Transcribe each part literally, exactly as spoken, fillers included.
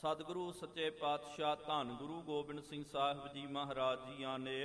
ਸਤਿਗੁਰੂ ਸੱਚੇ ਪਾਤਸ਼ਾਹ ਧੰਨ ਗੁਰੂ ਗੋਬਿੰਦ ਸਿੰਘ ਸਾਹਿਬ ਜੀ ਮਹਾਰਾਜ ਜੀਆਂ ਨੇ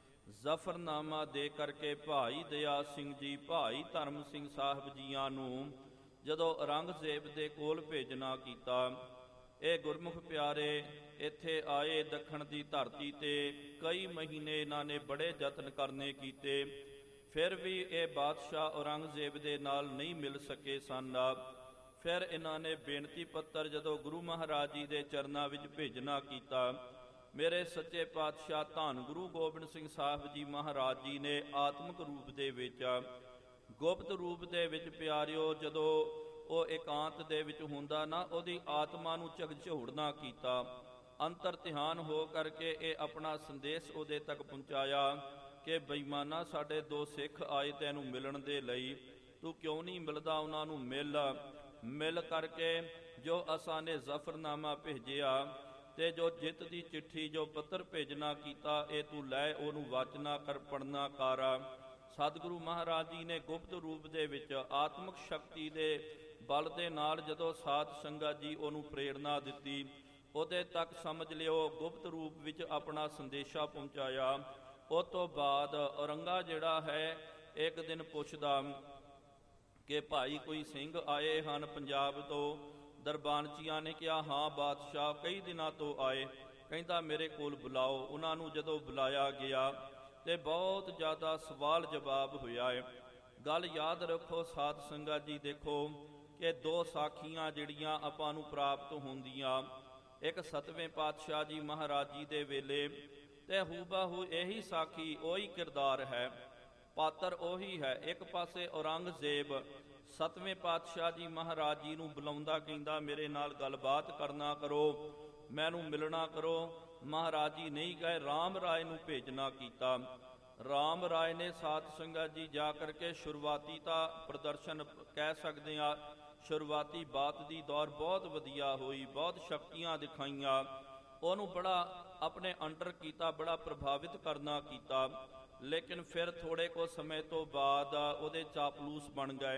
ਜ਼ਫਰਨਾਮਾ ਦੇ ਕਰਕੇ ਭਾਈ ਦਇਆ ਸਿੰਘ ਜੀ ਭਾਈ ਧਰਮ ਸਿੰਘ ਸਾਹਿਬ ਜੀਆਂ ਨੂੰ ਜਦੋਂ ਔਰੰਗਜ਼ੇਬ ਦੇ ਕੋਲ ਭੇਜਣਾ ਕੀਤਾ। ਇਹ ਗੁਰਮੁਖ ਪਿਆਰੇ ਇੱਥੇ ਆਏ ਦੱਖਣ ਦੀ ਧਰਤੀ ਤੇ ਕਈ ਮਹੀਨੇ ਇਹਨਾਂ ਨੇ ਬੜੇ ਯਤਨ ਕਰਨੇ ਕੀਤੇ, ਫਿਰ ਵੀ ਇਹ ਬਾਦਸ਼ਾਹ ਔਰੰਗਜ਼ੇਬ ਦੇ ਨਾਲ ਨਹੀਂ ਮਿਲ ਸਕੇ ਸਨ। ਫਿਰ ਇਹਨਾਂ ਨੇ ਬੇਨਤੀ ਪੱਤਰ ਜਦੋਂ ਗੁਰੂ ਮਹਾਰਾਜ ਜੀ ਦੇ ਚਰਨਾਂ ਵਿੱਚ ਭੇਜਣਾ ਕੀਤਾ। ਮੇਰੇ ਸੱਚੇ ਪਾਤਸ਼ਾਹ ਧੰਨ ਗੁਰੂ ਗੋਬਿੰਦ ਸਿੰਘ ਸਾਹਿਬ ਜੀ ਮਹਾਰਾਜ ਜੀ ਨੇ ਆਤਮਿਕ ਰੂਪ ਦੇ ਵਿੱਚ, ਗੁਪਤ ਰੂਪ ਦੇ ਵਿੱਚ ਪਿਆਰਿਓ, ਜਦੋਂ ਉਹ ਇਕਾਂਤ ਦੇ ਵਿੱਚ ਹੁੰਦਾ ਨਾ, ਉਹਦੀ ਆਤਮਾ ਨੂੰ ਝਕਝੋੜਨਾ ਕੀਤਾ। ਅੰਤਰ ਧਿਆਨ ਹੋ ਕਰਕੇ ਇਹ ਆਪਣਾ ਸੰਦੇਸ਼ ਉਹਦੇ ਤੱਕ ਪਹੁੰਚਾਇਆ ਕਿ ਬੇਈਮਾਨਾ, ਸਾਡੇ ਦੋ ਸਿੱਖ ਆਏ ਤੈਨੂੰ ਮਿਲਣ ਦੇ ਲਈ, ਤੂੰ ਕਿਉਂ ਨਹੀਂ ਮਿਲਦਾ? ਉਹਨਾਂ ਨੂੰ ਮਿਲ ਮਿਲ ਕਰਕੇ ਜੋ ਅਸਾਂ ਨੇ ਜ਼ਫਰਨਾਮਾ ਭੇਜਿਆ ਤੇ ਜੋ ਜਿੱਤ ਦੀ ਚਿੱਠੀ, ਜੋ ਪੱਤਰ ਭੇਜਣਾ ਕੀਤਾ, ਇਹ ਤੂੰ ਲੈ, ਉਹਨੂੰ ਵਾਚਨਾ ਕਰ, ਪੜਨਾ ਕਰ। ਸਤਿਗੁਰੂ ਮਹਾਰਾਜ ਜੀ ਨੇ ਗੁਪਤ ਰੂਪ ਦੇ ਵਿੱਚ ਆਤਮਿਕ ਸ਼ਕਤੀ ਦੇ ਬਲ ਦੇ ਨਾਲ ਜਦੋਂ ਸਾਧ ਸੰਗਤ ਜੀ ਉਹਨੂੰ ਪ੍ਰੇਰਨਾ ਦਿੱਤੀ, ਉਹਦੇ ਤੱਕ ਸਮਝ ਲਿਓ ਗੁਪਤ ਰੂਪ ਵਿੱਚ ਆਪਣਾ ਸੰਦੇਸ਼ਾ ਪਹੁੰਚਾਇਆ। ਉਸ ਤੋਂ ਬਾਅਦ ਔਰੰਗਾ ਜਿਹੜਾ ਹੈ ਇੱਕ ਦਿਨ ਪੁੱਛਦਾ ਕਿ ਭਾਈ ਕੋਈ ਸਿੰਘ ਆਏ ਹਨ ਪੰਜਾਬ ਤੋਂ। ਦਰਬਾਨਚੀਆਂ ਨੇ ਕਿਹਾ ਹਾਂ ਬਾਦਸ਼ਾਹ, ਕਈ ਦਿਨਾਂ ਤੋਂ ਆਏ। ਕਹਿੰਦਾ ਮੇਰੇ ਕੋਲ ਬੁਲਾਓ। ਉਹਨਾਂ ਨੂੰ ਜਦੋਂ ਬੁਲਾਇਆ ਗਿਆ ਤੇ ਬਹੁਤ ਜ਼ਿਆਦਾ ਸਵਾਲ ਜਵਾਬ ਹੋਇਆ ਹੈ। ਗੱਲ ਯਾਦ ਰੱਖੋ ਸਾਧ ਸੰਗਤ ਜੀ, ਦੇਖੋ ਕਿ ਦੋ ਸਾਖੀਆਂ ਜਿਹੜੀਆਂ ਆਪਾਂ ਨੂੰ ਪ੍ਰਾਪਤ ਹੁੰਦੀਆਂ, ਇੱਕ ਸਤਵੇਂ ਪਾਤਸ਼ਾਹ ਜੀ ਮਹਾਰਾਜ ਜੀ ਦੇ ਵੇਲੇ ਤੇ ਹੂਬਹੂ ਇਹੀ ਸਾਖੀ, ਉਹੀ ਕਿਰਦਾਰ ਹੈ, ਪਾਤਰ ਉਹੀ ਹੈ। ਇੱਕ ਪਾਸੇ ਔਰੰਗਜ਼ੇਬ ਸਤਵੇਂ ਪਾਤਸ਼ਾਹ ਜੀ ਮਹਾਰਾਜ ਜੀ ਨੂੰ ਬੁਲਾਉਂਦਾ, ਕਹਿੰਦਾ ਮੇਰੇ ਨਾਲ ਗੱਲਬਾਤ ਕਰਨਾ ਕਰੋ, ਮੈਨੂੰ ਮਿਲਣਾ ਕਰੋ। ਮਹਾਰਾਜ ਜੀ ਨਹੀਂ ਗਏ, ਰਾਮ ਰਾਏ ਨੂੰ ਭੇਜਣਾ ਕੀਤਾ। ਰਾਮ ਰਾਏ ਨੇ ਸਾਧ ਸੰਗਤ ਜੀ ਜਾ ਕਰਕੇ ਸ਼ੁਰੂਆਤੀ ਤਾਂ ਪ੍ਰਦਰਸ਼ਨ ਕਹਿ ਸਕਦੇ ਆ, ਸ਼ੁਰੂਆਤੀ ਬਾਤ ਦੀ ਦੌਰ ਬਹੁਤ ਵਧੀਆ ਹੋਈ, ਬਹੁਤ ਸ਼ਕਤੀਆਂ ਦਿਖਾਈਆਂ, ਉਹਨੂੰ ਬੜਾ ਆਪਣੇ ਅੰਡਰ ਕੀਤਾ, ਬੜਾ ਪ੍ਰਭਾਵਿਤ ਕਰਨਾ ਕੀਤਾ। ਲੇਕਿਨ ਫਿਰ ਥੋੜੇ ਕੋ ਸਮੇਂ ਤੋਂ ਬਾਅਦ ਉਹਦੇ ਚਾਪਲੂਸ ਬਣ ਗਏ,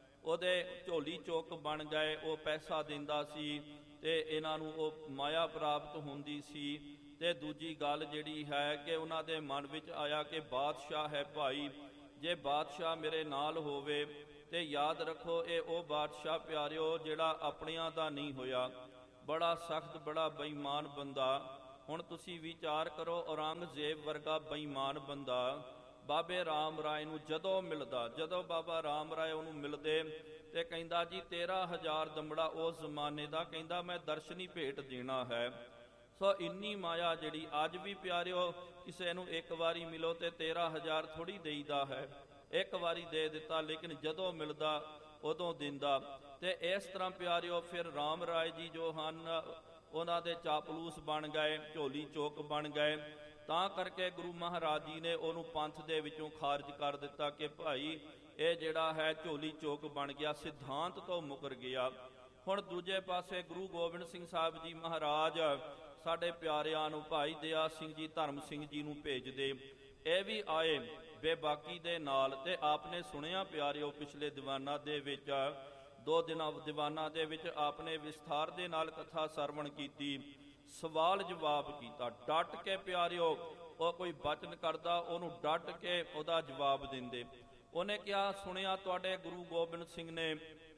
ਉਹਦੇ ਝੋਲੀ ਚੋਕ ਬਣ ਗਏ। ਉਹ ਪੈਸਾ ਦਿੰਦਾ ਸੀ ਤੇ ਇਹਨਾਂ ਨੂੰ ਉਹ ਮਾਇਆ ਪ੍ਰਾਪਤ ਹੁੰਦੀ ਸੀ। ਤੇ ਦੂਜੀ ਗੱਲ ਜਿਹੜੀ ਹੈ ਕਿ ਉਹਨਾਂ ਦੇ ਮਨ ਵਿੱਚ ਆਇਆ ਕਿ ਬਾਦਸ਼ਾਹ ਹੈ ਭਾਈ, ਜੇ ਬਾਦਸ਼ਾਹ ਮੇਰੇ ਨਾਲ ਹੋਵੇ ਤੇ ਯਾਦ ਰੱਖੋ ਇਹ ਉਹ ਬਾਦਸ਼ਾਹ ਪਿਆਰਿਓ ਜਿਹੜਾ ਆਪਣਿਆਂ ਦਾ ਨਹੀਂ ਹੋਇਆ, ਬੜਾ ਸਖਤ, ਬੜਾ ਬੇਈਮਾਨ ਬੰਦਾ। ਹੁਣ ਤੁਸੀਂ ਵਿਚਾਰ ਕਰੋ, ਔਰੰਗਜ਼ੇਬ ਵਰਗਾ ਬੇਈਮਾਨ ਬੰਦਾ ਬਾਬੇ ਰਾਮ ਰਾਏ ਨੂੰ ਜਦੋਂ ਮਿਲਦਾ, ਜਦੋਂ ਬਾਬਾ ਰਾਮ ਰਾਏ ਉਹਨੂੰ ਮਿਲਦੇ ਤੇ ਕਹਿੰਦਾ ਜੀ ਤੇਰਾਂ ਹਜ਼ਾਰ ਦਮੜਾ ਉਸ ਜ਼ਮਾਨੇ ਦਾ, ਕਹਿੰਦਾ ਮੈਂ ਦਰਸ਼ਨੀ ਭੇਟ ਦੇਣਾ ਹੈ। ਸੋ ਇੰਨੀ ਮਾਇਆ ਜਿਹੜੀ ਅੱਜ ਵੀ ਪਿਆਰਿਓ, ਕਿਸੇ ਨੂੰ ਇੱਕ ਵਾਰੀ ਮਿਲੋ ਤੇ ਤੇਰਾਂ ਹਜ਼ਾਰ ਥੋੜ੍ਹੀ ਦੇਈਦਾ ਹੈ, ਇੱਕ ਵਾਰੀ ਦੇ ਦਿੱਤਾ, ਲੇਕਿਨ ਜਦੋਂ ਮਿਲਦਾ ਉਦੋਂ ਦਿੰਦਾ। ਤੇ ਇਸ ਤਰ੍ਹਾਂ ਪਿਆਰਿਓ ਫਿਰ ਰਾਮ ਰਾਏ ਜੀ ਜੋ ਹਨ ਉਹਨਾਂ ਦੇ ਚਾਪਲੂਸ ਬਣ ਗਏ, ਝੋਲੀ ਚੋਕ ਬਣ ਗਏ। ਤਾਂ ਕਰਕੇ ਗੁਰੂ ਮਹਾਰਾਜ ਜੀ ਨੇ ਉਹਨੂੰ ਪੰਥ ਦੇ ਵਿੱਚੋਂ ਖਾਰਜ ਕਰ ਦਿੱਤਾ ਕਿ ਭਾਈ ਇਹ ਜਿਹੜਾ ਹੈ ਝੋਲੀ ਚੋਕ ਬਣ ਗਿਆ, ਸਿਧਾਂਤ ਤੋਂ ਮੁਕਰ ਗਿਆ। ਹੁਣ ਦੂਜੇ ਪਾਸੇ ਗੁਰੂ ਗੋਬਿੰਦ ਸਿੰਘ ਸਾਹਿਬ ਜੀ ਮਹਾਰਾਜ ਸਾਡੇ ਪਿਆਰਿਆਂ ਨੂੰ ਭਾਈ ਦਇਆ ਸਿੰਘ ਜੀ, ਧਰਮ ਸਿੰਘ ਜੀ ਨੂੰ ਭੇਜਦੇ। ਇਹ ਵੀ ਆਏ ਬੇਬਾਕੀ ਦੇ ਨਾਲ ਤੇ ਆਪਨੇ ਸੁਣਿਆ ਪਿਆਰਿਓ, ਪਿਛਲੇ ਦੀਵਾਨਾਂ ਦੇ ਵਿੱਚ, ਦੋ ਦਿਨਾਂ ਦੀਵਾਨਾਂ ਦੇ ਵਿੱਚ ਆਪਨੇ ਵਿਸਥਾਰ ਦੇ ਨਾਲ ਕਥਾ ਸਰਵਣ ਕੀਤੀ, ਸਵਾਲ ਜਵਾਬ ਕੀਤਾ, ਡਟ ਕੇ ਪਿਆਰਿਓ। ਉਹ ਕੋਈ ਬਚਨ ਕਰਦਾ, ਉਹਨੂੰ ਡਟ ਕੇ ਉਹਦਾ ਜਵਾਬ ਦਿੰਦੇ। ਉਹਨੇ ਕਿਹਾ ਸੁਣਿਆ ਤੁਹਾਡੇ ਗੁਰੂ ਗੋਬਿੰਦ ਸਿੰਘ ਨੇ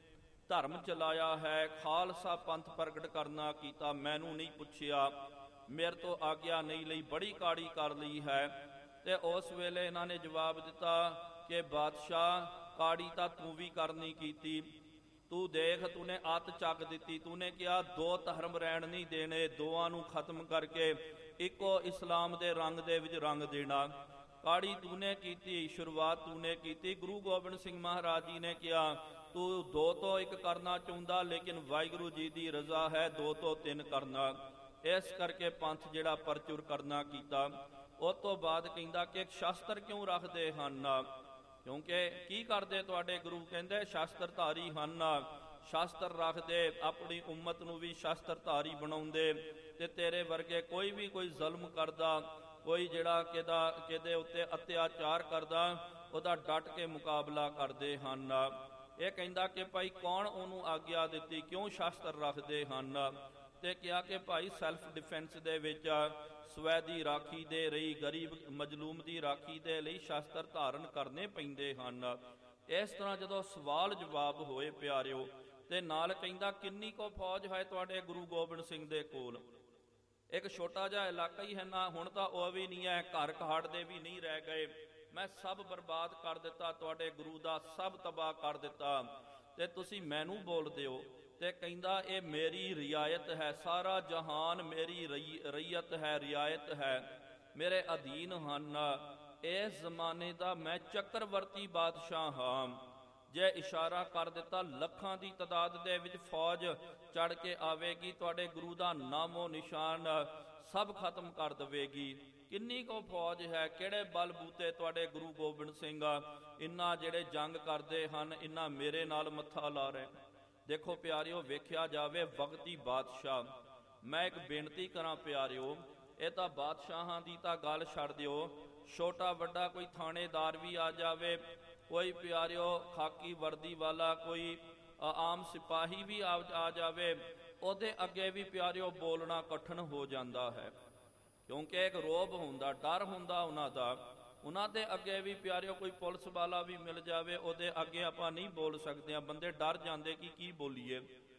ਧਰਮ ਚਲਾਇਆ ਹੈ, ਖਾਲਸਾ ਪੰਥ ਪ੍ਰਗਟ ਕਰਨਾ ਕੀਤਾ, ਮੈਨੂੰ ਨਹੀਂ ਪੁੱਛਿਆ, ਮੇਰੇ ਤੋਂ ਆਗਿਆ ਨਹੀਂ ਲਈ, ਬੜੀ ਕਾੜੀ ਕਰ ਲਈ ਹੈ। ਤੇ ਉਸ ਵੇਲੇ ਇਹਨਾਂ ਨੇ ਜਵਾਬ ਦਿੱਤਾ ਕਿ ਬਾਦਸ਼ਾਹ ਕਾੜੀ ਤਾਂ ਤੂੰ ਵੀ ਕਰਨੀ ਕੀਤੀ, ਤੂੰ ਦੇਖ ਤੂਨੇ ਅੱਤ ਚੱਕ ਦਿੱਤੀ, ਤੂਨੇ ਕਿਹਾ ਦੋ ਧਰਮ ਰਹਿਣ ਨਹੀਂ ਦੇਣੇ, ਦੋਆਂ ਨੂੰ ਖਤਮ ਕਰਕੇ ਇੱਕੋ ਇਸਲਾਮ ਦੇ ਰੰਗ ਦੇ ਵਿੱਚ ਰੰਗ ਦੇਣਾ। ਕਾੜੀ ਤੂਨੇ ਕੀਤੀ, ਸ਼ੁਰੂਆਤ ਤੂਨੇ ਕੀਤੀ। ਗੁਰੂ ਗੋਬਿੰਦ ਸਿੰਘ ਮਹਾਰਾਜ ਜੀ ਨੇ ਕਿਹਾ ਤੂੰ ਦੋ ਤੋਂ ਇੱਕ ਕਰਨਾ ਚਾਹੁੰਦਾ, ਲੇਕਿਨ ਵਾਹਿਗੁਰੂ ਜੀ ਦੀ ਰਜ਼ਾ ਹੈ ਦੋ ਤੋਂ ਤਿੰਨ ਕਰਨਾ, ਇਸ ਕਰਕੇ ਪੰਥ ਜਿਹੜਾ ਪਰਚੁਰ ਕਰਨਾ ਕੀਤਾ। ਉਸ ਤੋਂ ਬਾਅਦ ਕਹਿੰਦਾ ਕਿ ਸ਼ਾਸਤਰ ਕਿਉਂ ਰੱਖਦੇ ਹਨ, ਕਿਉਂਕਿ ਕੀ ਕਰਦੇ ਤੁਹਾਡੇ ਗੁਰੂ, ਕਹਿੰਦੇ ਸ਼ਾਸਤਰਧਾਰੀ ਹਨ, ਸ਼ਾਸਤਰ ਰੱਖਦੇ, ਆਪਣੀ ਉਮਤ ਨੂੰ ਵੀ ਸ਼ਾਸਤਰਧਾਰੀ ਬਣਾਉਂਦੇ। ਤੇ ਤੇਰੇ ਵਰਗੇ ਕੋਈ ਵੀ ਕੋਈ ਜ਼ੁਲਮ ਕਰਦਾ, ਕੋਈ ਜਿਹੜਾ ਕਿਹਦਾ ਕਿਹਦੇ ਉੱਤੇ ਅਤਿਆਚਾਰ ਕਰਦਾ, ਉਹਦਾ ਡਟ ਕੇ ਮੁਕਾਬਲਾ ਕਰਦੇ ਹਨ। ਇਹ ਕਹਿੰਦਾ ਕਿ ਭਾਈ ਕੌਣ ਉਹਨੂੰ ਆਗਿਆ ਦਿੱਤੀ, ਕਿਉਂ ਸ਼ਾਸਤਰ ਰੱਖਦੇ ਹਨ? ਤੇ ਕਿਹਾ ਕਿ ਭਾਈ ਸੈਲਫ ਡਿਫੈਂਸ ਦੇ ਵਿੱਚ ਸਵੈ ਦੀ ਰਾਖੀ ਦੇ ਲਈ, ਗਰੀਬ ਮਜਲੂਮ ਦੀ ਰਾਖੀ ਦੇ ਲਈ ਸ਼ਸਤਰ ਧਾਰਨ ਕਰਨੇ ਪੈਂਦੇ ਹਨ। ਇਸ ਤਰ੍ਹਾਂ ਜਦੋਂ ਸਵਾਲ ਜਵਾਬ ਹੋਏ ਪਿਆਰਿਓ, ਤੇ ਨਾਲ ਕਹਿੰਦਾ ਕਿੰਨੀ ਕੁ ਫੌਜ ਹੈ ਤੁਹਾਡੇ ਗੁਰੂ ਗੋਬਿੰਦ ਸਿੰਘ ਦੇ ਕੋਲ? ਇੱਕ ਛੋਟਾ ਜਿਹਾ ਇਲਾਕਾ ਹੀ ਹੈ ਨਾ, ਹੁਣ ਤਾਂ ਉਹ ਵੀ ਨਹੀਂ ਹੈ, ਘਰ ਕਹਾੜ ਦੇ ਵੀ ਨਹੀਂ ਰਹਿ ਗਏ, ਮੈਂ ਸਭ ਬਰਬਾਦ ਕਰ ਦਿੱਤਾ, ਤੁਹਾਡੇ ਗੁਰੂ ਦਾ ਸਭ ਤਬਾਹ ਕਰ ਦਿੱਤਾ, ਤੇ ਤੁਸੀਂ ਮੈਨੂੰ ਬੋਲਦੇ ਹੋ? ਤੇ ਕਹਿੰਦਾ ਇਹ ਮੇਰੀ ਰਿਆਇਤ ਹੈ, ਸਾਰਾ ਜਹਾਨ ਮੇਰੀ ਰਈਅਤ ਹੈ, ਰਿਆਇਤ ਹੈ, ਮੇਰੇ ਅਧੀਨ ਹਨ। ਇਸ ਜ਼ਮਾਨੇ ਦਾ ਮੈਂ ਚੱਕਰਵਰਤੀ ਬਾਦਸ਼ਾਹ ਹਾਂ। ਜੇ ਇਸ਼ਾਰਾ ਕਰ ਦਿੱਤਾ ਲੱਖਾਂ ਦੀ ਤਾਦਾਦ ਦੇ ਵਿੱਚ ਫੌਜ ਚੜ ਕੇ ਆਵੇਗੀ, ਤੁਹਾਡੇ ਗੁਰੂ ਦਾ ਨਾਮੋ ਨਿਸ਼ਾਨ ਸਭ ਖਤਮ ਕਰ ਦੇਵੇਗੀ। ਕਿੰਨੀ ਕੁ ਫੌਜ ਹੈ, ਕਿਹੜੇ ਬਲ ਬੂਤੇ ਤੁਹਾਡੇ ਗੁਰੂ ਗੋਬਿੰਦ ਸਿੰਘ ਇਨ੍ਹਾਂ ਜਿਹੜੇ ਜੰਗ ਕਰਦੇ ਹਨ, ਇਨ੍ਹਾਂ ਮੇਰੇ ਨਾਲ ਮੱਥਾ ਲਾ ਰਹੇ? ਦੇਖੋ ਪਿਆਰਿਓ, ਵੇਖਿਆ ਜਾਵੇ ਵਕਤੀ ਬਾਦਸ਼ਾਹ। ਮੈਂ ਇੱਕ ਬੇਨਤੀ ਕਰਾਂ ਪਿਆਰਿਓ, ਇਹ ਤਾਂ ਬਾਦਸ਼ਾਹਾਂ ਦੀ ਤਾਂ ਗੱਲ ਛੱਡ ਦਿਓ, ਛੋਟਾ ਵੱਡਾ ਕੋਈ ਥਾਣੇਦਾਰ ਵੀ ਆ ਜਾਵੇ, ਕੋਈ ਪਿਆਰਿਓ ਖਾਕੀ ਵਰਦੀ ਵਾਲਾ, ਕੋਈ ਆਮ ਸਿਪਾਹੀ ਵੀ ਆ ਆ ਜਾਵੇ, ਉਹਦੇ ਅੱਗੇ ਵੀ ਪਿਆਰਿਓ ਬੋਲਣਾ ਕਠਿਨ ਹੋ ਜਾਂਦਾ ਹੈ, ਕਿਉਂਕਿ ਇੱਕ ਰੋਬ ਹੁੰਦਾ, ਡਰ ਹੁੰਦਾ ਉਹਨਾਂ ਦਾ। ਉਹਨਾਂ ਦੇ ਅੱਗੇ ਵੀ ਪਿਆਰਿਓ ਕੋਈ ਪੁਲਿਸ ਵਾਲਾ ਵੀ ਮਿਲ ਜਾਵੇ, ਉਹਦੇ ਅੱਗੇ ਆਪਾਂ ਨਹੀਂ ਬੋਲ ਸਕਦੇ, ਬੰਦੇ ਡਰ ਜਾਂਦੇ ਕਿ ਕੀ ਬੋਲੀਏ।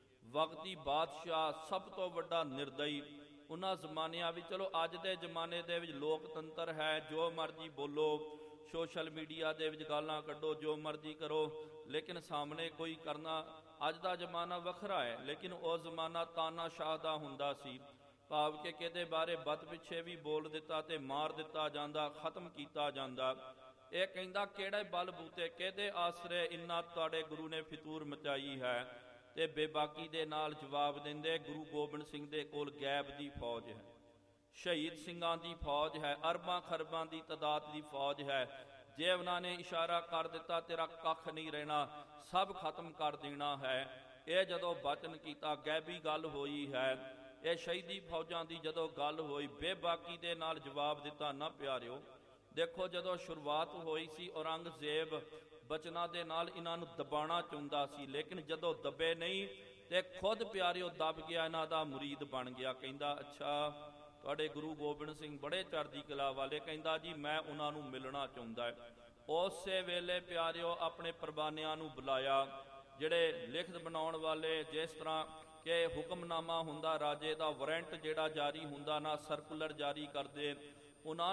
ਵਕਤੀ ਬਾਦਸ਼ਾਹ ਸਭ ਤੋਂ ਵੱਡਾ ਨਿਰਦਈ ਉਹਨਾਂ ਜ਼ਮਾਨਿਆਂ ਵਿੱਚ। ਚਲੋ ਅੱਜ ਦੇ ਜ਼ਮਾਨੇ ਦੇ ਵਿੱਚ ਲੋਕਤੰਤਰ ਹੈ, ਜੋ ਮਰਜ਼ੀ ਬੋਲੋ, ਸੋਸ਼ਲ ਮੀਡੀਆ ਦੇ ਵਿੱਚ ਗਾਲਾਂ ਕੱਢੋ, ਜੋ ਮਰਜ਼ੀ ਕਰੋ, ਲੇਕਿਨ ਸਾਹਮਣੇ ਕੋਈ ਕਰਨਾ। ਅੱਜ ਦਾ ਜ਼ਮਾਨਾ ਵੱਖਰਾ ਹੈ, ਲੇਕਿਨ ਉਹ ਜ਼ਮਾਨਾ ਤਾਨਾਸ਼ਾਹ ਦਾ ਹੁੰਦਾ ਸੀ, ਭਾਵ ਕਿ ਕਿਹਦੇ ਬਾਰੇ ਬਦ ਪਿੱਛੇ ਵੀ ਬੋਲ ਦਿੱਤਾ ਤੇ ਮਾਰ ਦਿੱਤਾ ਜਾਂਦਾ, ਖਤਮ ਕੀਤਾ ਜਾਂਦਾ। ਇਹ ਕਹਿੰਦਾ ਕਿਹੜੇ ਬਲ ਬੂਤੇ, ਕਿਹਦੇ ਆਸਰੇ ਇੰਨਾ ਤੁਹਾਡੇ ਗੁਰੂ ਨੇ ਫਿਤੂਰ ਮਚਾਈ ਹੈ? ਤੇ ਬੇਬਾਕੀ ਦੇ ਨਾਲ ਜਵਾਬ ਦਿੰਦੇ, ਗੁਰੂ ਗੋਬਿੰਦ ਸਿੰਘ ਦੇ ਕੋਲ ਗੈਬ ਦੀ ਫੌਜ ਹੈ, ਸ਼ਹੀਦ ਸਿੰਘਾਂ ਦੀ ਫੌਜ ਹੈ, ਅਰਬਾਂ ਖਰਬਾਂ ਦੀ ਤਾਦਾਦ ਦੀ ਫੌਜ ਹੈ। ਜੇ ਉਹਨਾਂ ਨੇ ਇਸ਼ਾਰਾ ਕਰ ਦਿੱਤਾ ਤੇਰਾ ਕੱਖ ਨਹੀਂ ਰਹਿਣਾ, ਸਭ ਖਤਮ ਕਰ ਦੇਣਾ ਹੈ। ਇਹ ਜਦੋਂ ਬਚਨ ਕੀਤਾ, ਗੈਬੀ ਗੱਲ ਹੋਈ ਹੈ, ਇਹ ਸ਼ਹੀਦੀ ਫੌਜਾਂ ਦੀ ਜਦੋਂ ਗੱਲ ਹੋਈ, ਬੇਬਾਕੀ ਦੇ ਨਾਲ ਜਵਾਬ ਦਿੱਤਾ ਨਾ ਪਿਆਰਿਓ। ਦੇਖੋ ਜਦੋਂ ਸ਼ੁਰੂਆਤ ਹੋਈ ਸੀ, ਔਰੰਗਜ਼ੇਬ ਬਚਨਾਂ ਦੇ ਨਾਲ ਇਹਨਾਂ ਨੂੰ ਦਬਾਉਣਾ ਚਾਹੁੰਦਾ ਸੀ, ਲੇਕਿਨ ਜਦੋਂ ਦਬੇ ਨਹੀਂ ਤੇ ਖੁਦ ਪਿਆਰਿਓ ਦਬ ਗਿਆ, ਇਹਨਾਂ ਦਾ ਮੁਰੀਦ ਬਣ ਗਿਆ। ਕਹਿੰਦਾ ਅੱਛਾ ਤੁਹਾਡੇ ਗੁਰੂ ਗੋਬਿੰਦ ਸਿੰਘ ਬੜੇ ਚੜ੍ਹਦੀ ਕਲਾ ਵਾਲੇ, ਕਹਿੰਦਾ ਜੀ ਮੈਂ ਉਹਨਾਂ ਨੂੰ ਮਿਲਣਾ ਚਾਹੁੰਦਾ ਹੈ। ਉਸੇ ਵੇਲੇ ਪਿਆਰਿਓ ਆਪਣੇ ਪ੍ਰਵਾਨਿਆਂ ਨੂੰ ਬੁਲਾਇਆ, ਜਿਹੜੇ ਲਿਖਤ ਬਣਾਉਣ ਵਾਲੇ, ਜਿਸ ਤਰ੍ਹਾਂ ਕਿ ਹੁਕਮਨਾਮਾ ਹੁੰਦਾ ਰਾਜੇ ਦਾ, ਵਾਰੰਟ ਜਿਹੜਾ ਜਾਰੀ ਹੁੰਦਾ ਨਾ, ਸਰਕੂਲਰ ਜਾਰੀ ਕਰਦੇ, ਉਹਨਾਂ